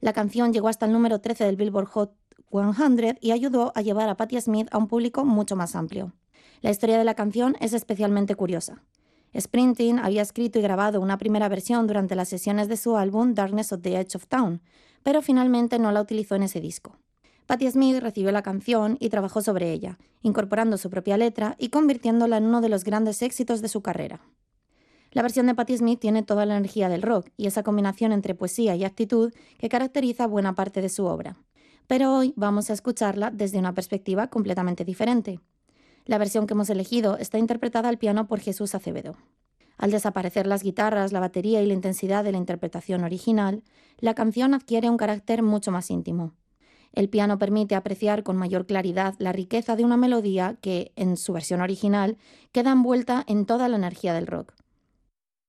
La canción llegó hasta el número 13 del Billboard Hot 100 y ayudó a llevar a Patti Smith a un público mucho más amplio. La historia de la canción es especialmente curiosa. Springsteen había escrito y grabado una primera versión durante las sesiones de su álbum Darkness at the Edge of Town, pero finalmente no la utilizó en ese disco. Patti Smith recibió la canción y trabajó sobre ella, incorporando su propia letra y convirtiéndola en uno de los grandes éxitos de su carrera. La versión de Patti Smith tiene toda la energía del rock y esa combinación entre poesía y actitud que caracteriza buena parte de su obra. Pero hoy vamos a escucharla desde una perspectiva completamente diferente. La versión que hemos elegido está interpretada al piano por Jesús Acevedo. Al desaparecer las guitarras, la batería y la intensidad de la interpretación original, la canción adquiere un carácter mucho más íntimo. El piano permite apreciar con mayor claridad la riqueza de una melodía que, en su versión original, queda envuelta en toda la energía del rock.